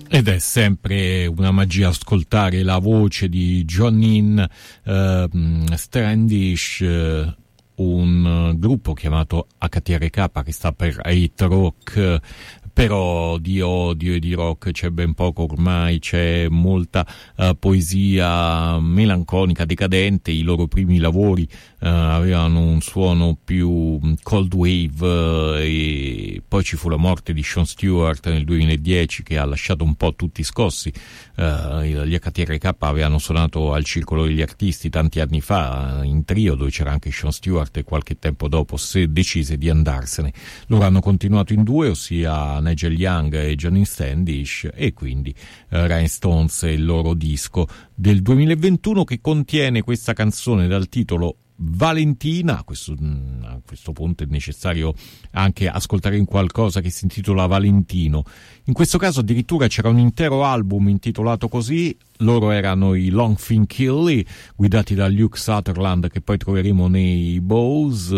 Ed è sempre una magia ascoltare la voce di John Standish, un gruppo chiamato HTRK che sta per Hate Rock, però di odio e di rock c'è ben poco ormai, c'è molta poesia melanconica, decadente. I loro primi lavori avevano un suono più cold wave, e poi ci fu la morte di Sean Stewart nel 2010 che ha lasciato un po' tutti scossi. Gli HTRK avevano suonato al Circolo degli Artisti tanti anni fa in trio, dove c'era anche Sean Stewart, e qualche tempo dopo decise di andarsene. Loro hanno continuato in due, ossia Nigel Young e Johnny Standish, e quindi Rolling Stones e il loro disco del 2021 che contiene questa canzone dal titolo Valentina. A questo punto è necessario anche ascoltare in qualcosa che si intitola Valentino. In questo caso addirittura c'era un intero album intitolato così. Loro erano i Long Fin Killy, guidati da Luke Sutherland, che poi troveremo nei Bows.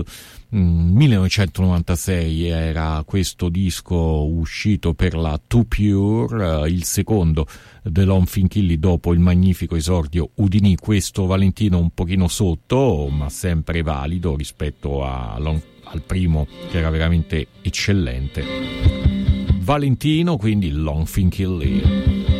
1996 era questo disco uscito per la Too Pure, il secondo The Long Fin Killy dopo il magnifico esordio Udini. Questo Valentino un pochino sotto, ma sempre valido rispetto al primo, che era veramente eccellente. Valentino, quindi Long Fin Killy.